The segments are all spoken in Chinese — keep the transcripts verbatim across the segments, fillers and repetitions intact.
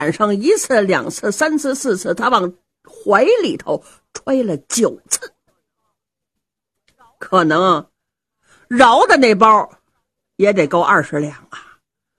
上一次两次三次四次，他往怀里头揣了九次。可能饶的那包也得够二十两啊。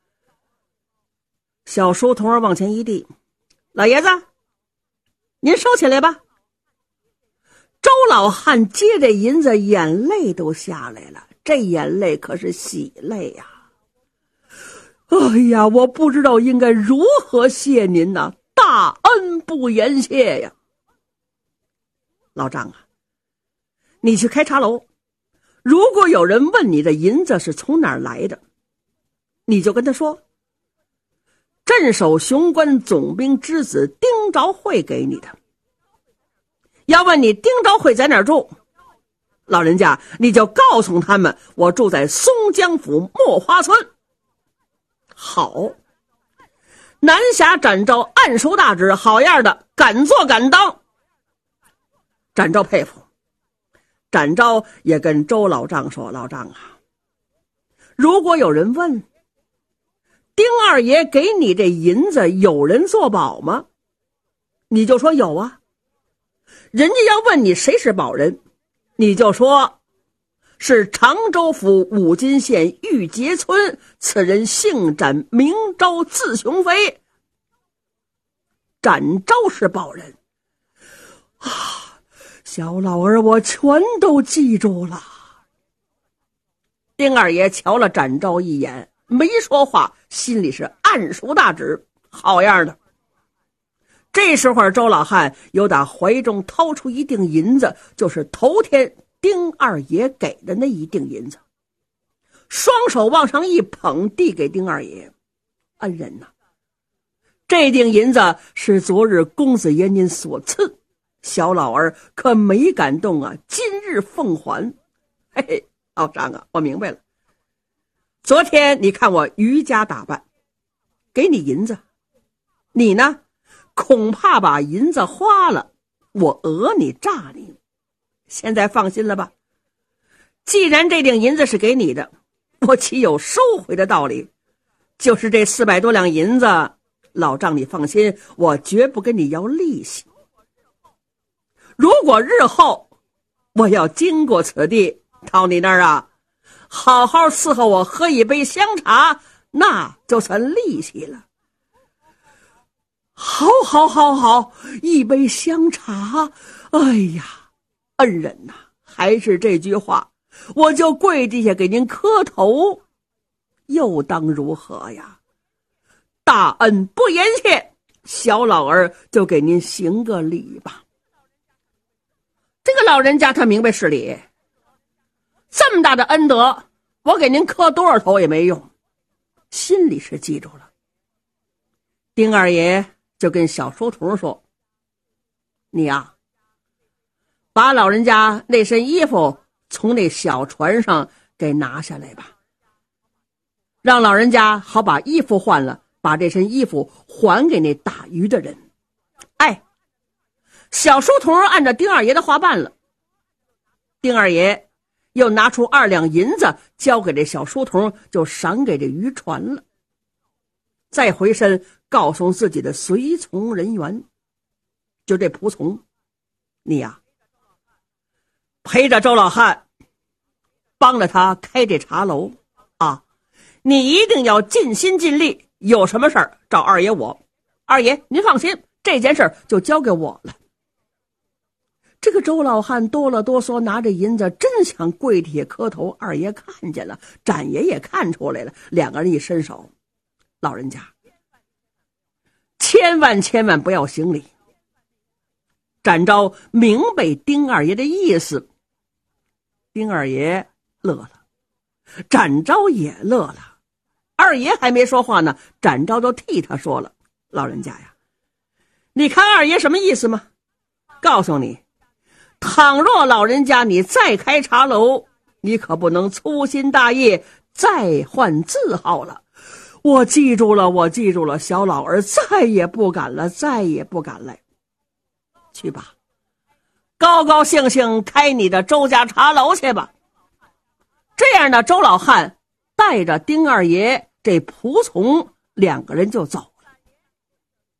小书童往前一递，老爷子您收起来吧。周老汉接着银子，眼泪都下来了，这眼泪可是喜泪呀、啊！哎呀，我不知道应该如何谢您呐、啊，大恩不言谢呀！老张啊，你去开茶楼，如果有人问你的银子是从哪儿来的，你就跟他说，镇守雄关总兵之子丁昭会给你的。要问你丁昭会在哪儿住，老人家你就告诉他们，我住在松江府墨花村。好，南侠展昭按手大旨，好样的，敢做敢当。展昭佩服。展昭也跟周老丈说，老丈啊，如果有人问丁二爷给你这银子有人作保吗，你就说有啊。人家要问你谁是保人，你就说是常州府五金县玉碣村，此人姓展，名昭，字雄飞。展昭是保人啊，小老儿我全都记住了。丁二爷瞧了展昭一眼，没说话，心里是暗熟大旨，好样的。这时候周老汉又打怀中掏出一锭银子，就是头天丁二爷给的那一锭银子，双手往上一捧，递给丁二爷。恩人呐、啊，这锭银子是昨日公子爷您所赐，小老儿可没敢动啊，今日奉还。嘿嘿，老张啊，我明白了。昨天你看我瑜伽打扮，给你银子，你呢恐怕把银子花了，我讹你诈你。现在放心了吧，既然这锭银子是给你的，我岂有收回的道理？就是这四百多两银子，老丈你放心，我绝不跟你要利息。如果日后我要经过此地到你那儿啊，好好伺候我喝一杯香茶，那就算利息了。好好好好，一杯香茶，哎呀，恩人呐、啊，还是这句话，我就跪地下给您磕头，又当如何呀？大恩不言谢，小老儿就给您行个礼吧。这个老人家他明白事理，这么大的恩德，我给您磕多少头也没用，心里是记住了。丁二爷就跟小书童说，你呀、啊，把老人家那身衣服从那小船上给拿下来吧，让老人家好把衣服换了，把这身衣服还给那打鱼的人。哎，小书童按照丁二爷的话办了。丁二爷又拿出二两银子交给这小书童，就赏给这渔船了。再回身告诉自己的随从人员，就这仆从，你呀、啊，陪着周老汉，帮着他开这茶楼啊！你一定要尽心尽力，有什么事儿找二爷我。二爷您放心，这件事就交给我了。这个周老汉哆了哆嗦，拿着银子真想跪地下磕头。二爷看见了，展爷也看出来了，两个人一伸手，老人家千万千万不要行礼。展昭明白丁二爷的意思，丁二爷乐了，展昭也乐了。二爷还没说话呢，展昭都替他说了，老人家呀，你看二爷什么意思吗？告诉你，倘若老人家你再开茶楼，你可不能粗心大意，再换字号了。我记住了，我记住了，小老儿再也不敢了，再也不敢来。去吧，高高兴兴开你的周家茶楼去吧。这样的周老汉带着丁二爷这仆从两个人就走。